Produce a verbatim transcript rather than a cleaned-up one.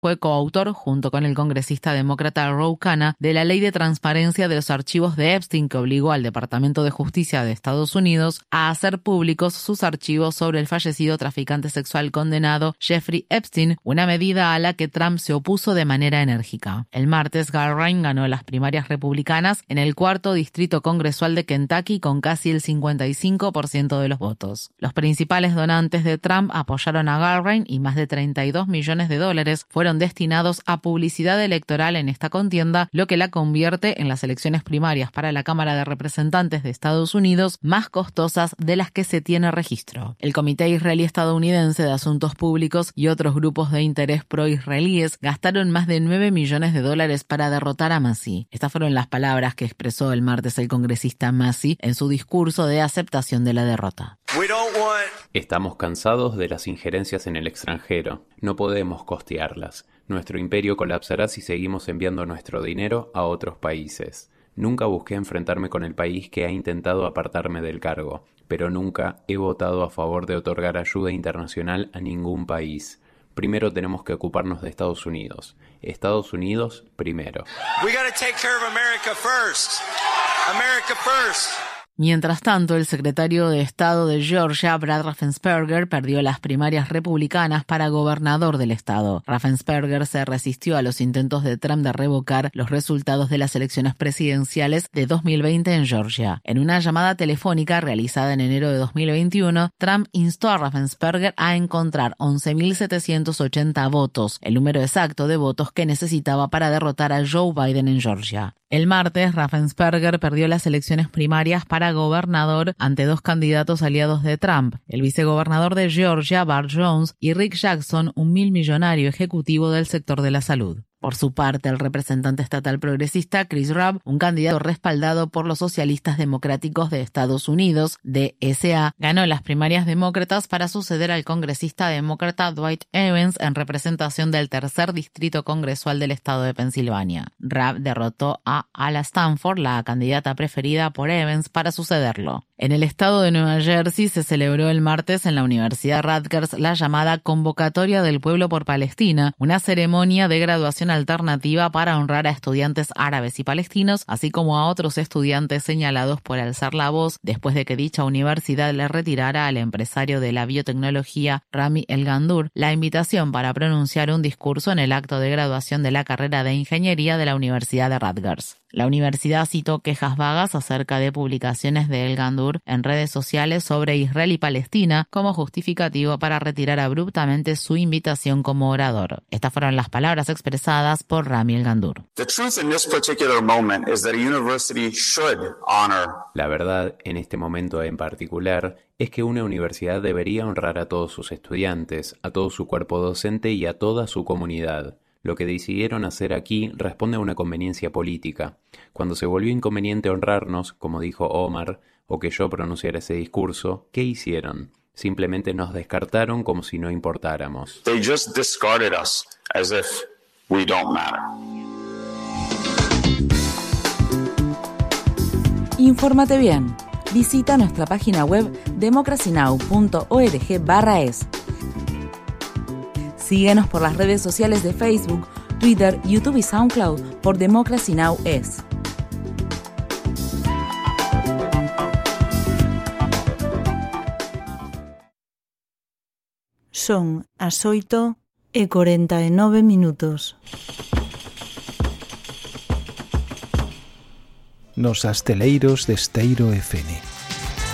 fue coautor, junto con el congresista demócrata Ro Khanna, de la Ley de Transparencia de los Archivos de Epstein, que obligó al Departamento de Justicia de Estados Unidos a hacer públicos sus archivos sobre el fallecido traficante sexual condenado Jeffrey Epstein, una medida a la que Trump se opuso de manera enérgica. El martes, Garland ganó las primarias republicanas en el cuarto distrito congresual de Kentucky con casi el cincuenta y cinco por ciento de los votos. Los principales donantes de Trump apoyaron a Garland y más de treinta y dos millones de dólares fueron destinados a publicidad electoral en esta contienda, lo que la convierte en las elecciones primarias para la Cámara de Representantes de Estados Unidos más costosas de las que se tiene registro. El Comité Israelí-Estadounidense de Asuntos Públicos y otros grupos de interés pro-israelíes gastaron más de nueve millones de dólares para derrotar a Massie. Estas fueron las palabras que expresó el martes el congresista Massie en su discurso de aceptación de la derrota. Estamos cansados de las injerencias en el extranjero. No podemos costearlas. Nuestro imperio colapsará si seguimos enviando nuestro dinero a otros países. Nunca busqué enfrentarme con el país que ha intentado apartarme del cargo, pero nunca he votado a favor de otorgar ayuda internacional a ningún país. Primero tenemos que ocuparnos de Estados Unidos. Estados Unidos primero. We gotta take care of America first. America first. Mientras tanto, el secretario de Estado de Georgia, Brad Raffensperger, perdió las primarias republicanas para gobernador del estado. Raffensperger se resistió a los intentos de Trump de revocar los resultados de las elecciones presidenciales de dos mil veinte en Georgia. En una llamada telefónica realizada en enero de dos mil veintiuno, Trump instó a Raffensperger a encontrar once mil setecientos ochenta votos, el número exacto de votos que necesitaba para derrotar a Joe Biden en Georgia. El martes, Raffensperger perdió las elecciones primarias para gobernador ante dos candidatos aliados de Trump, el vicegobernador de Georgia, Bart Jones, y Rick Jackson, un milmillonario ejecutivo del sector de la salud. Por su parte, el representante estatal progresista Chris Rabb, un candidato respaldado por los socialistas democráticos de Estados Unidos, D S A, ganó las primarias demócratas para suceder al congresista demócrata Dwight Evans en representación del tercer distrito congresual del estado de Pensilvania. Rabb derrotó a Ala Stanford, la candidata preferida por Evans, para sucederlo. En el estado de Nueva Jersey se celebró el martes en la Universidad Rutgers la llamada Convocatoria del Pueblo por Palestina, una ceremonia de graduación alternativa para honrar a estudiantes árabes y palestinos, así como a otros estudiantes señalados por alzar la voz después de que dicha universidad le retirara al empresario de la biotecnología Rami El-Gandour la invitación para pronunciar un discurso en el acto de graduación de la carrera de ingeniería de la Universidad de Rutgers. La universidad citó quejas vagas acerca de publicaciones de El-Gandour en redes sociales sobre Israel y Palestina como justificativo para retirar abruptamente su invitación como orador. Estas fueron las palabras expresadas por Rami El-Gandour. La verdad, en este momento en particular, es que una universidad debería honrar a todos sus estudiantes, a todo su cuerpo docente y a toda su comunidad. Lo que decidieron hacer aquí responde a una conveniencia política. Cuando se volvió inconveniente honrarnos, como dijo Omar, o que yo pronunciara ese discurso, ¿qué hicieron? Simplemente nos descartaron como si no importáramos. They just discarded us as if we don't matter. Infórmate bien. Visita nuestra página web democracy now punto org barra es. Síguenos por las redes sociales de Facebook, Twitter, YouTube y SoundCloud por Democracy Now! Es. Son as oito e corenta e nove minutos. Nos asteleiros de Esteiro F M.